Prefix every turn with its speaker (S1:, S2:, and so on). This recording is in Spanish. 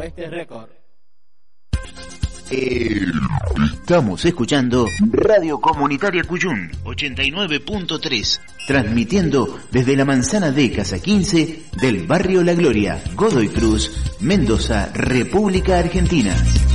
S1: Oeste Record.
S2: Estamos escuchando Radio Comunitaria Cuyún 89.3, transmitiendo desde la manzana de Casa 15 del barrio La Gloria, Godoy Cruz, Mendoza, República Argentina.